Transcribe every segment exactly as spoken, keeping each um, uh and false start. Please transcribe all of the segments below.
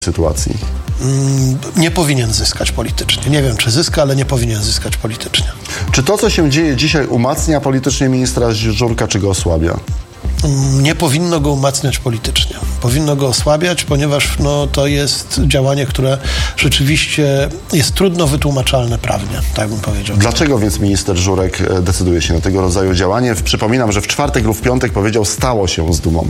sytuacji? Mm, nie powinien zyskać politycznie. Nie wiem, czy zyska, ale nie powinien zyskać politycznie. Czy to, co się dzieje dzisiaj, umacnia politycznie ministra Żurka, czy go osłabia? Nie powinno go umacniać politycznie. Powinno go osłabiać, ponieważ no, to jest działanie, które rzeczywiście jest trudno wytłumaczalne prawnie, tak bym powiedział. Dlaczego więc minister Żurek decyduje się na tego rodzaju działanie? Przypominam, że w czwartek lub w piątek powiedział, stało się z dumą.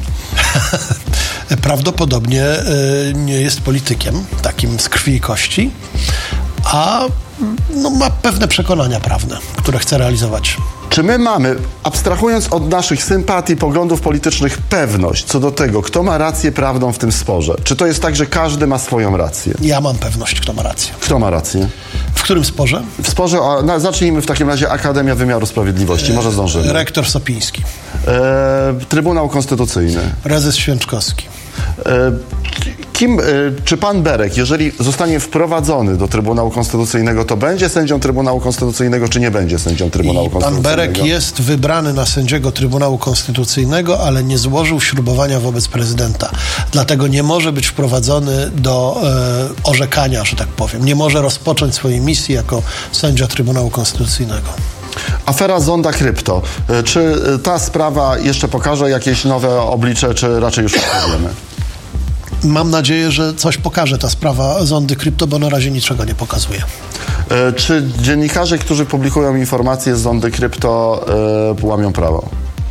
Prawdopodobnie y, nie jest politykiem, takim z krwi i kości, a no, ma pewne przekonania prawne, które chce realizować. Czy my mamy, abstrahując od naszych sympatii, poglądów politycznych, pewność co do tego, kto ma rację prawną w tym sporze? Czy to jest tak, że każdy ma swoją rację? Ja mam pewność, kto ma rację. Kto ma rację? W którym sporze? W sporze, o, no, zacznijmy w takim razie Akademia Wymiaru Sprawiedliwości. Może zdążymy. Rektor Sopiński. E, Trybunał Konstytucyjny. Prezes Święczkowski. E, Kim, czy pan Berek, jeżeli zostanie wprowadzony do Trybunału Konstytucyjnego, to będzie sędzią Trybunału Konstytucyjnego, czy nie będzie sędzią Trybunału I Konstytucyjnego? Pan Berek jest wybrany na sędziego Trybunału Konstytucyjnego, ale nie złożył ślubowania wobec prezydenta. Dlatego nie może być wprowadzony do e, orzekania, że tak powiem. Nie może rozpocząć swojej misji jako sędzia Trybunału Konstytucyjnego. Afera Zonda Krypto. Czy ta sprawa jeszcze pokaże jakieś nowe oblicze, czy raczej już nie wiemy? Mam nadzieję, że coś pokaże ta sprawa Zondy Krypto, bo na razie niczego nie pokazuje. E, czy dziennikarze, którzy publikują informacje z Zondy Krypto, e, łamią prawo?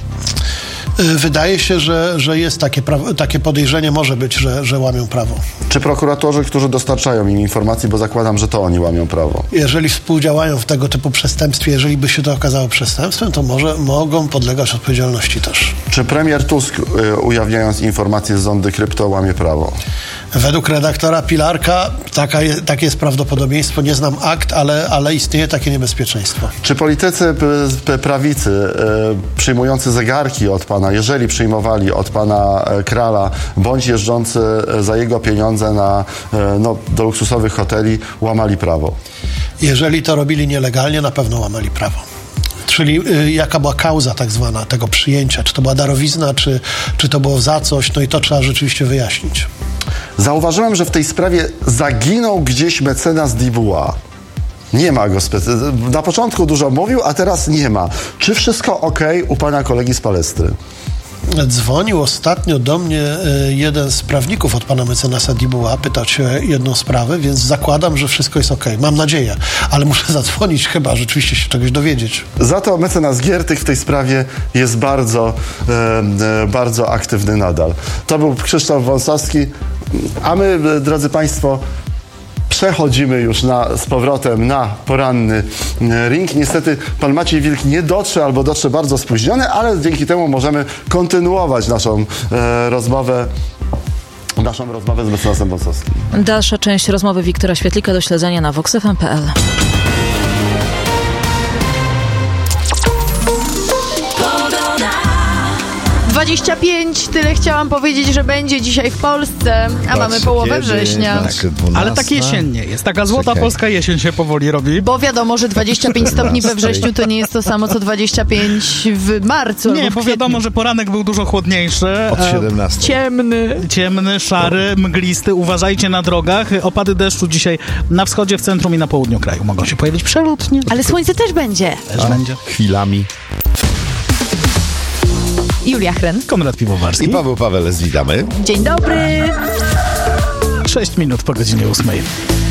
Wydaje się, że, że jest takie, pra- takie podejrzenie, może być, że, że łamią prawo. Czy prokuratorzy, którzy dostarczają im informacji, bo zakładam, że to oni łamią prawo? Jeżeli współdziałają w tego typu przestępstwie, jeżeli by się to okazało przestępstwem, to może mogą podlegać odpowiedzialności też. Czy premier Tusk, y, ujawniając informacje z Zondy Krypto, łamie prawo? Według redaktora Pilarka taka je, takie jest prawdopodobieństwo. Nie znam akt, ale, ale istnieje takie niebezpieczeństwo. Czy politycy p- p- prawicy y, przyjmujący zegarki od pana, jeżeli przyjmowali od pana y, Krala, bądź jeżdżący y, za jego pieniądze na, y, no, do luksusowych hoteli, łamali prawo? Jeżeli to robili nielegalnie, na pewno łamali prawo. Czyli y, jaka była kauza tak zwana tego przyjęcia? Czy to była darowizna, czy, czy to było za coś? No i to trzeba rzeczywiście wyjaśnić. Zauważyłem, że w tej sprawie zaginął gdzieś mecenas Dubois. Nie ma go. Specy- Na początku dużo mówił, a teraz nie ma. Czy wszystko ok u pana kolegi z Palestry? Dzwonił ostatnio do mnie y, jeden z prawników od pana mecenasa Dubois, pytał się jedną sprawę, więc zakładam, że wszystko jest okej. Mam nadzieję, ale muszę zadzwonić chyba, rzeczywiście się czegoś dowiedzieć. Za to mecenas Giertych w tej sprawie jest bardzo, e, e, bardzo aktywny nadal. To był Krzysztof Wąsowski, a my, e, drodzy państwo, przechodzimy już na, z powrotem na poranny ring. Niestety pan Maciej Wilk nie dotrze albo dotrze bardzo spóźniony, ale dzięki temu możemy kontynuować naszą e, rozmowę naszą rozmowę z mecenasem Wąsowskim. Dalsza część rozmowy Wiktora Świetlika do śledzenia na vox f m kropka p l. dwadzieścia pięć, tyle chciałam powiedzieć, że będzie dzisiaj w Polsce, a mamy połowę września. Ale tak jesiennie jest. Taka złota Czekaj. polska jesień się powoli robi. Bo wiadomo, że dwadzieścia pięć stopni we wrześniu to nie jest to samo, co dwadzieścia pięć w marcu. Nie, albo bo wiadomo, że poranek był dużo chłodniejszy. Od siedemnastej. Ciemny. Ciemny, szary, mglisty. Uważajcie na drogach. Opady deszczu dzisiaj na wschodzie, w centrum i na południu kraju mogą się pojawić przelotnie. Ale słońce też będzie. Też A, będzie. Chwilami. Julia Chren. Konrad Piwowarski. I Paweł Paweles, witamy. Dzień dobry. sześć minut po godzinie ósmej.